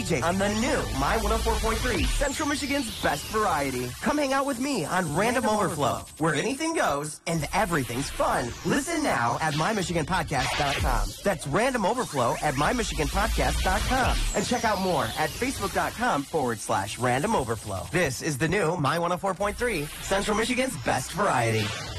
DJ on the new My 104.3, Central Michigan's best variety. Come hang out with me on Random Overflow, where anything goes and everything's fun. Listen now at mymichiganpodcast.com. That's Random Overflow at mymichiganpodcast.com. And check out more at facebook.com/Random Overflow. This is the new My 104.3, Central Michigan's best variety.